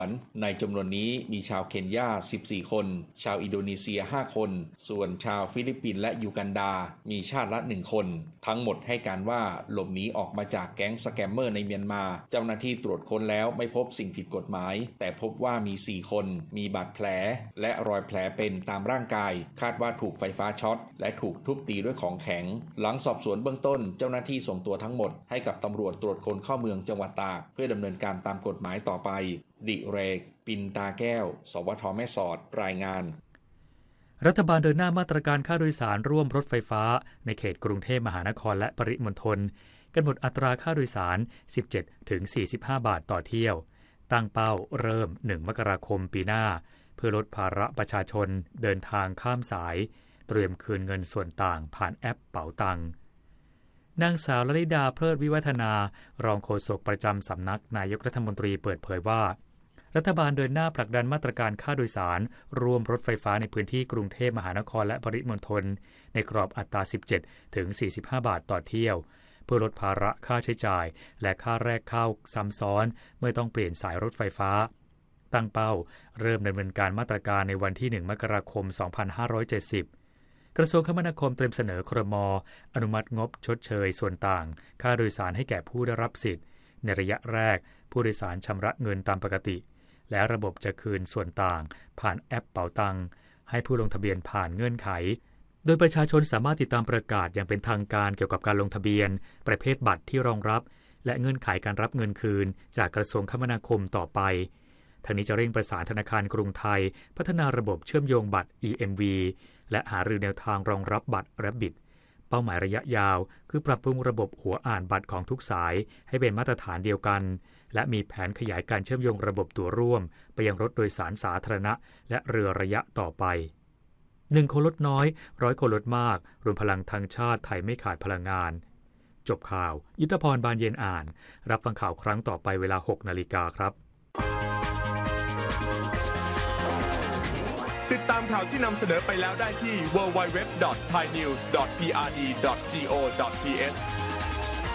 ในจำนวนนี้มีชาวเคนยา14 คนชาวอินโดนีเซีย5 คนส่วนชาวฟิลิปปินส์และยูกันดามีชาติละ1 คนทั้งหมดให้การว่าหลบหนีออกมาจากแก๊งสแกมเมอร์ในเมียนมาเจ้าหน้าที่ตรวจค้นแล้วไม่พบสิ่งผิดกฎหมายแต่พบว่ามี4 คนมีบาดแผลและรอยแผลเป็นตามร่างกายคาดว่าถูกไฟฟ้าช็อตและถูกทุบตีด้วยของแข็งหลังสอบสวนเบื้องต้นเจ้าหน้าที่ส่งตัวทั้งหมดให้กับตำรวจตรวจคนเข้าเมืองจังหวัดตากเพื่อดำเนินการตามกฎหมายต่อไปดิเรกปินตาแก้วสวท.แม่สอดรายงานรัฐบาลเดินหน้ามาตรการค่าโดยสารร่วมรถไฟฟ้าในเขตกรุงเทพมหานครและปริมณฑลกำหนดอัตราค่าโดยสาร 17-45 บาทต่อเที่ยวตั้งเป้าเริ่ม 1 มกราคมปีหน้าเพื่อลดภาระประชาชนเดินทางข้ามสายเตรียมคืนเงินส่วนต่างผ่านแอปเป๋าตังนางสาวลลิดาเพลิดวิวัฒนารองโฆษกประจำสำนักนายกรัฐมนตรีเปิดเผยว่ารัฐบาลเดินหน้าผลักดันมาตรการค่าโดยสารรวมรถไฟฟ้าในพื้นที่กรุงเทพมหานครและปริมณฑลในกรอบอัตรา 17-45 บาทต่อเที่ยวเพื่อลดภาระค่าใช้จ่ายและค่าแรกเข้าซ้ำซ้อนเมื่อต้องเปลี่ยนสายรถไฟฟ้าตั้งเป้าเริ่มดำเนินการมาตรการในวันที่ 1 มกราคม 2570กระทรวงคมนาคมเตรียมเสนอครม.อนุมัติงบชดเชยส่วนต่างค่าโดยสารให้แก่ผู้ได้รับสิทธิ์ในระยะแรกผู้โดยสารชำระเงินตามปกติและระบบจะคืนส่วนต่างผ่านแอปเป๋าตังให้ผู้ลงทะเบียนผ่านเงื่อนไขโดยประชาชนสามารถติดตามประกาศอย่างเป็นทางการเกี่ยวกับการลงทะเบียนประเภทบัตรที่รองรับและเงื่อนไขการรับเงินคืนจากกระทรวงคมนาคมต่อไปทางนี้จะเร่งประสานธนาคารกรุงไทยพัฒนาระบบเชื่อมโยงบัตร EMV และหารือแนวทางรองรับบัตร Rabbit เป้าหมายระยะยาวคือปรับปรุงระบบหัวอ่านบัตรของทุกสายให้เป็นมาตรฐานเดียวกันและมีแผนขยายการเชื่อมโยงระบบตั๋วร่วมไปยังรถโดยสารสาธารณะและเรือระยะต่อไป1 คนลดน้อย100 คนลดมากรวมพลังทางชาติไทยไม่ขาดพลังงานจบข่าวยุทธพรบานเย็นอ่านรับฟังข่าวครั้งต่อไปเวลา 6 นาฬิกาครับติดตามข่าวที่นำเสนอไปแล้วได้ที่ www.thainews.prd.go.th